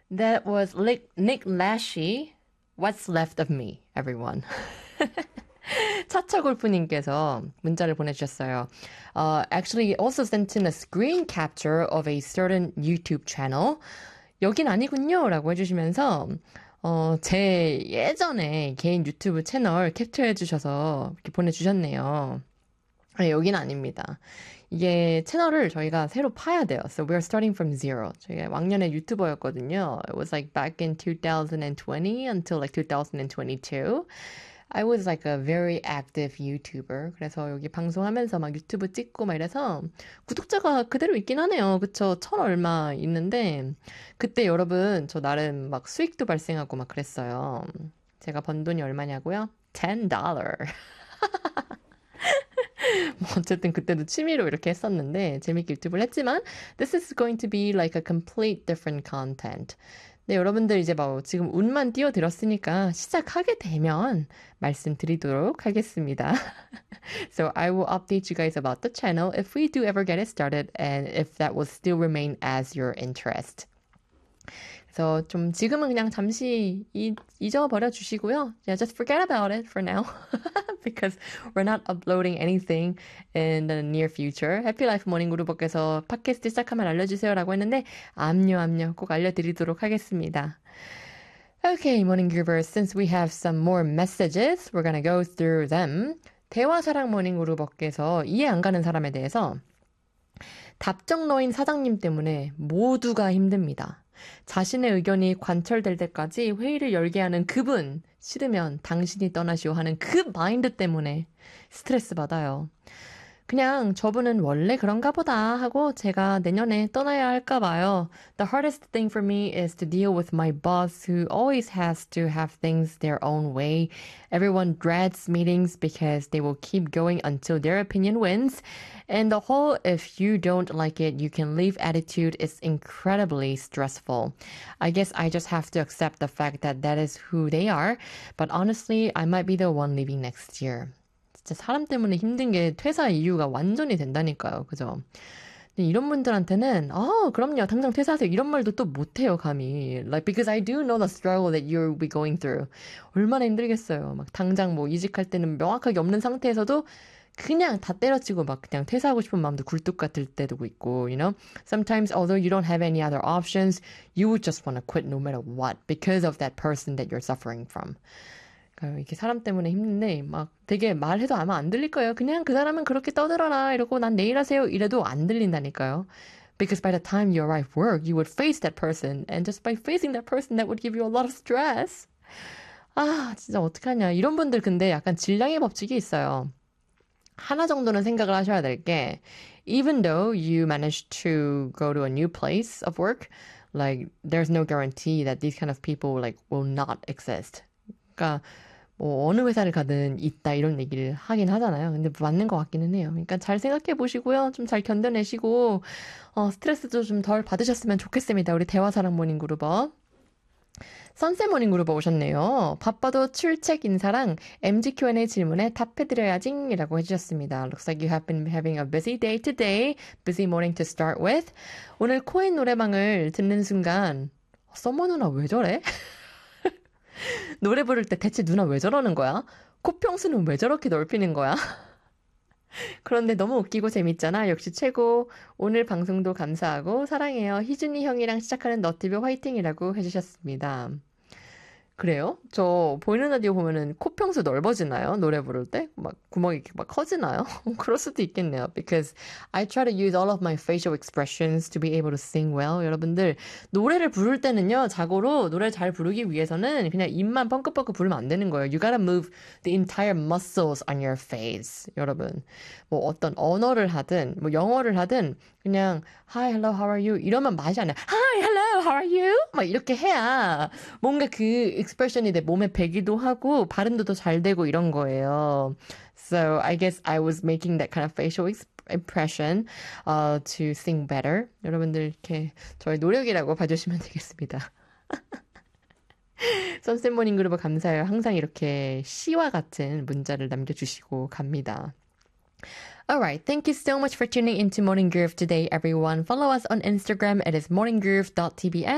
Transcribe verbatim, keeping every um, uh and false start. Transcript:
That was Nick, Nick Lachey. What's left of me, everyone. 차차골프님께서 문자를 보내주셨어요. Uh, actually, also sent in a screen capture of a certain YouTube channel. 여긴 아니군요. 라고 해주시면서, 어, 제 예전에 개인 유튜브 채널 캡처해 주셔서 이렇게 보내주셨네요. 네, 여긴 아닙니다. 이게 채널을 저희가 새로 파야 돼요. So we're starting from zero. 저희가 왕년에 유튜버였거든요. It was like back in twenty twenty until like twenty twenty-two. I was like a very active YouTuber. 그래서 여기 방송하면서 막 유튜브 찍고 막 이래서 구독자가 그대로 있긴 하네요. 그쵸? 천 얼마 있는데 그때 여러분 저 나름 막 수익도 발생하고 막 그랬어요. 제가 번 돈이 얼마냐고요? ten dollars. 뭐 어쨌든 그때도 취미로 이렇게 했었는데 재밌게 유튜브를 했지만 this is going to be like a complete different content. 네, 여러분들 이제 뭐 지금 운만 띄워드렸으니까 시작하게 되면 말씀드리도록 하겠습니다. So I will update you guys about the channel if we do ever get it started and if that will still remain as your interest. 그래서 좀 지금은 그냥 잠시 이, 잊어버려 주시고요. Yeah, just forget about it for now. Because we're not uploading anything in the near future. 해피라이프 모닝그룹께서 팟캐스트 시작하면 알려주세요라고 했는데 암요 암요 꼭 알려드리도록 하겠습니다. Okay, Morning Groovers, since we have some more messages, we're gonna go through them. 대화사랑 모닝그룹께서 이해 안 가는 사람에 대해서 답정너인 사장님 때문에 모두가 힘듭니다. 자신의 의견이 관철될 때까지 회의를 열게 하는 그분, 싫으면 당신이 떠나시오 하는 그 마인드 때문에 스트레스 받아요. 그냥 저분은 원래 그런가 보다 하고 제가 내년에 떠나야 할까 봐요. The hardest thing for me is to deal with my boss who always has to have things their own way. Everyone dreads meetings because they will keep going until their opinion wins. And the whole if you don't like it, you can leave attitude is incredibly stressful. I guess I just have to accept the fact that that is who they are. But honestly, I might be the one leaving next year. 진짜 사람 때문에 힘든 게 퇴사 이유가 완전히 된다니까요. 그죠? 근데 이런 분들한테는 아, 그럼요. 당장 퇴사하세요. 이런 말도 또 못해요, 감히. Like, because I do know the struggle that you'll be going through. 얼마나 힘들겠어요. 막 당장 뭐 이직할 때는 명확하게 없는 상태에서도 그냥 다 때려치고 막 그냥 퇴사하고 싶은 마음도 굴뚝 같을 때도 있고, you know? Sometimes, although you don't have any other options, you would just want to quit no matter what because of that person that you're suffering from. 이렇게 사람 때문에 힘든데 막 되게 말해도 아마 안 들릴 거예요. 그냥 그 사람은 그렇게 떠들어라 이러고 난 내일 하세요 이래도 안 들린다니까요. Because by the time you arrive work, you would face that person. And just by facing that person, that would give you a lot of stress. 아, 진짜 어떡하냐. 이런 분들 근데 약간 질량의 법칙이 있어요. 하나 정도는 생각을 하셔야 될 게 even though you manage to go to a new place of work, like there's no guarantee that these kind of people like will not exist. 그러니까 뭐 어느 회사를 가든 있다 이런 얘기를 하긴 하잖아요. 근데 맞는 것 같기는 해요. 그러니까 잘 생각해 보시고요. 좀 잘 견뎌내시고 어, 스트레스도 좀 덜 받으셨으면 좋겠습니다. 우리 대화사랑 모닝그룹업. 선셋 모닝그룹업 오셨네요. 바빠도 출첵 인사랑 엠지 큐앤에이 질문에 답해드려야지 라고 해주셨습니다. Looks like you have been having a busy day today. Busy morning to start with. 오늘 코인 노래방을 듣는 순간 썸머 누나 왜 저래? 노래 부를 때 대체 누나 왜 저러는 거야? 코평수는 왜 저렇게 넓히는 거야? 그런데 너무 웃기고 재밌잖아. 역시 최고. 오늘 방송도 감사하고 사랑해요. 희준이 형이랑 시작하는 너티비 화이팅이라고 해주셨습니다. 그래요? 저 보이는 라디오 보면은 코평수 넓어지나요? 노래 부를 때? 막 구멍이 막 커지나요? 그럴 수도 있겠네요. Because I try to use all of my facial expressions to be able to sing well. 여러분들 노래를 부를 때는요. 자고로 노래 잘 부르기 위해서는 그냥 입만 뻥긋뻥긋 부르면 안 되는 거예요. You gotta move the entire muscles on your face. 여러분 뭐 어떤 언어를 하든 뭐 영어를 하든 그냥 Hi, hello, how are you? 이러면 맛이 안 나요. Hi, hello, how are you? 막 이렇게 해야 뭔가 그 expression이 내 몸에 배기도 하고 발음도 더 잘 되고 이런 거예요. So I guess I was making that kind of facial impression uh, to sing better. 여러분들 이렇게 저의 노력이라고 봐주시면 되겠습니다. 선셋 모닝 그룹 감사해요. 항상 이렇게 시와 같은 문자를 남겨주시고 갑니다. Alright, thank you so much for tuning into Morning Groove today, everyone. Follow us on Instagram. It is morning groove dot t b s.